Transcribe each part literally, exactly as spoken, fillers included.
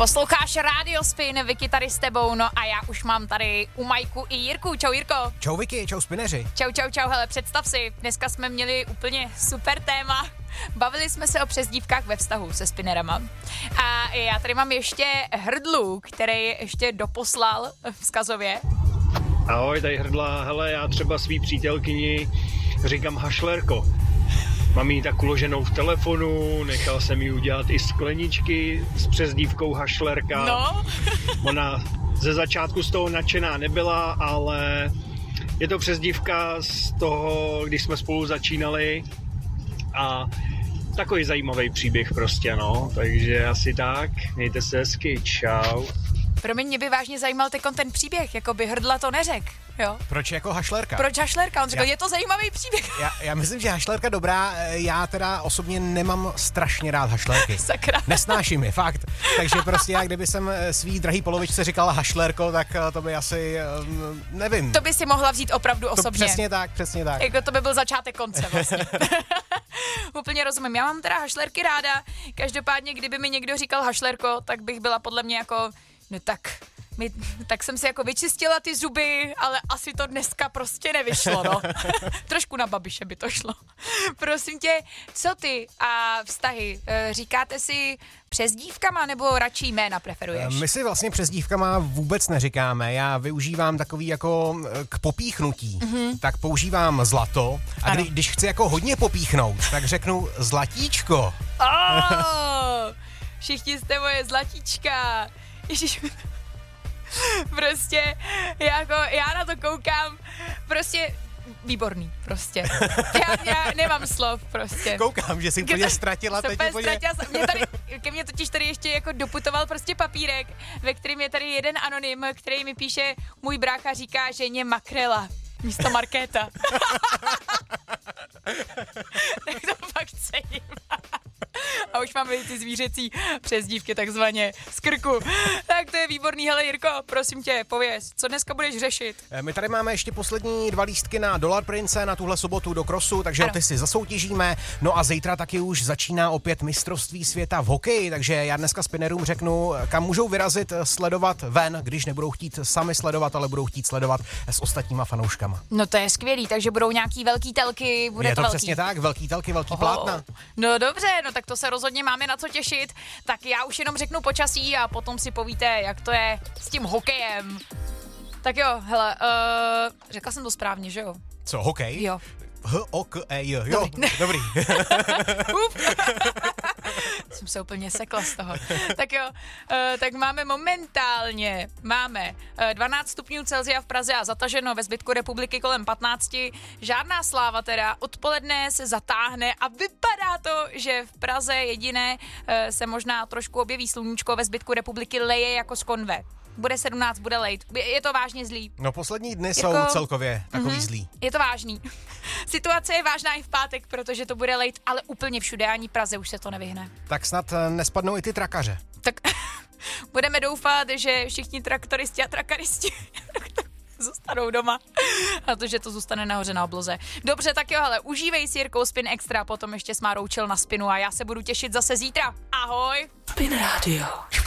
Posloucháš Rádio Spin, Vicky tady s tebou, no a já už mám tady u Majku i Jirku. Čau Jirko. Čau Vicky, čau Spineři. Čau, čau, čau, hele, představ si, dneska jsme měli úplně super téma. Bavili jsme se o přezdívkách ve vztahu se spinerama. A já tady mám ještě Hrdlu, který ještě doposlal vzkazově. Ahoj, tady Hrdla, hele, já třeba svý přítelkyni říkám hašlerko. Mám ji tak uloženou v telefonu, nechal jsem jí udělat i skleničky s přezdívkou hašlerka. No. Ona ze začátku z toho nadšená nebyla, ale je to přezdívka z toho, když jsme spolu začínali a takový zajímavý příběh prostě, no. Takže asi tak, mějte se hezky, čau. Promiň, mě by vážně zajímal tekon ten příběh, jako by Hrdla to neřekl, jo? Proč jako hašlerka? Proč hašlerka? On řekl, Já- je to zajímavý příběh. Já, já myslím, že hašlerka dobrá, já teda osobně nemám strašně rád hašlerky. Sakra. Nesnáším je, fakt. Takže prostě já, kdyby jsem svý drahý polovičce říkal hašlerko, tak to by asi, um, nevím. To by si mohla vzít opravdu To osobně. přesně tak, přesně tak. Jako to by byl začátek konce vlastně. Úplně rozumím. Já mám teda hašlerky ráda. Každopádně, kdyby mi někdo říkal hašlerko, tak bych byla podle mě jako, no tak, my, tak jsem si jako vyčistila ty zuby, ale asi to dneska prostě nevyšlo, no. Trošku na Babiše by to šlo. Prosím tě, co ty a vztahy? E, Říkáte si přezdívkama nebo radši jména preferuješ? My si vlastně přezdívkama vůbec neříkáme. Já využívám takový jako k popíchnutí. Mm-hmm. Tak používám zlato a kdy, když chci jako hodně popíchnout, tak řeknu zlatíčko. Oh, všichni jste moje zlatíčka. Ježiš. Prostě, jako, já na to koukám, prostě výborný, prostě. Já, já nemám slov, prostě. Koukám, že jsi úplně ztratila teď Super, úplně. ztratila jsem. Mě tady, ke mně totiž tady ještě jako doputoval prostě papírek, ve kterém je tady jeden anonym, který mi píše, můj brácha říká, že je makrela místo markéta. Tak to fakt cením. A už máme ty zvířecí přezdívky takzvaně z krku. Tak to je výborný. Hele Jirko, prosím tě, pověz, co dneska budeš řešit? My tady máme ještě poslední dva lístky na Dollar Prince na tuhle sobotu do crossu, takže Ano. ty si zasoutěžíme. No a zítra taky už začíná opět mistrovství světa v hokeji, takže já dneska spinerům řeknu, kam můžou vyrazit sledovat ven, když nebudou chtít sami sledovat, ale budou chtít sledovat s ostatníma fanouškama. No to je skvělý, takže budou nějaký velký telky, bude Je to, to velký. přesně tak, velký telky, velký Oho. plátna. No dobře, no tak to se rozhodně máme na co těšit. Tak já už jenom řeknu počasí a potom si povíte, jak to je s tím hokejem. Tak jo, hele, uh, řekla jsem to správně, že jo? Co, hokej? Jo. H O K E J, jo, Dobrý. dobrý. Up. Jsem se úplně sekla z toho. Tak jo, uh, tak máme momentálně, máme uh, dvanáct stupňů Celsia v Praze a zataženo, ve zbytku republiky kolem patnáct. Žádná sláva teda, odpoledne se zatáhne a vypadá to, že v Praze jediné uh, se možná trošku objeví sluníčko, ve zbytku republiky leje jako z konve. Bude sedmnáct, bude lejt. Je to vážně zlý. No poslední dny Jako- jsou celkově takový Mhm. zlý. Je to vážný. Situace je vážná i v pátek, protože to bude lejt, ale úplně všude, ani Praze už se to nevyhne. Tak snad eh, nespadnou i ty trakaře. Tak budeme doufat, že všichni traktoristi a trakaristi zůstanou doma a to, že to zůstane nahoře na obloze. Dobře, tak jo, hele, užívej si Jirkou Spin Extra, potom ještě s Márou Chill na Spinu a já se budu těšit zase zítra. Ahoj! Spin Radio.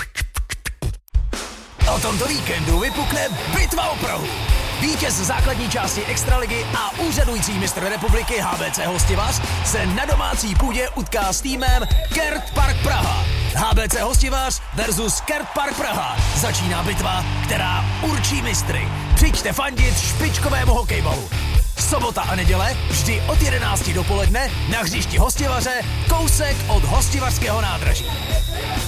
O tomto víkendu vypukne bitva o Prahu. Vítěz základní části Extraligy a úřadující mistr republiky H B C Hostivař se na domácí půdě utká s týmem Kert Park Praha. H B C Hostivař versus Kert Park Praha. Začíná bitva, která určí mistry. Přijďte fandit špičkovému hokejbalu. Sobota a neděle vždy od jedenácti dopoledne na hřišti Hostivaře, kousek od Hostivařského nádraží.